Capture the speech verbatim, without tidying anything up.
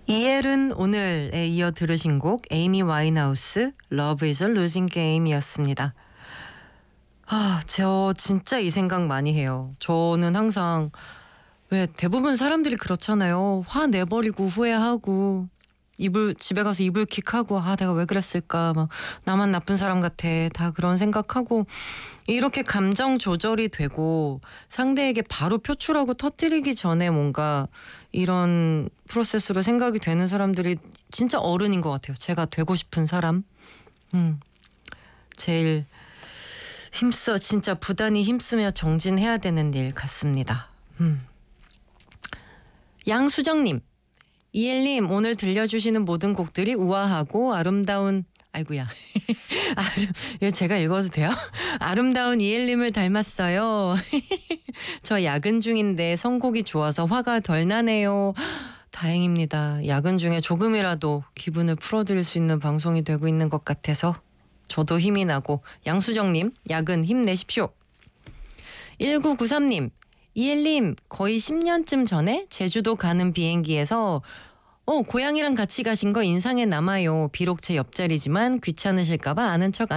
이엘은 오늘에 이어 들으신 곡 에이미 와인하우스 Love is a Losing Game이었습니다. 아, 저 진짜 이 생각 많이 해요. 저는 항상 왜 대부분 사람들이 그렇잖아요. 화 내버리고 후회하고 이불 집에 가서 이불킥하고 아 내가 왜 그랬을까 막 나만 나쁜 사람 같아 다 그런 생각하고 이렇게 감정 조절이 되고 상대에게 바로 표출하고 터뜨리기 전에 뭔가 이런 프로세스로 생각이 되는 사람들이 진짜 어른인 것 같아요. 제가 되고 싶은 사람. 음, 제일 힘써 진짜 부단히 힘쓰며 정진해야 되는 일 같습니다. 음. 양수정님, 이엘님 오늘 들려주시는 모든 곡들이 우아하고 아름다운 아이고야 아름, 제가 읽어도 돼요? 아름다운 이엘님을 닮았어요. 저 야근 중인데 선곡이 좋아서 화가 덜 나네요. 다행입니다. 야근 중에 조금이라도 기분을 풀어드릴 수 있는 방송이 되고 있는 것 같아서 저도 힘이 나고 양수정님 야근 힘내십시오. 일구구삼님 이엘님 거의 십 년쯤 전에 제주도 가는 비행기에서 어 고양이랑 같이 가신 거 인상에 남아요. 비록 제 옆자리지만 귀찮으실까봐 아는 척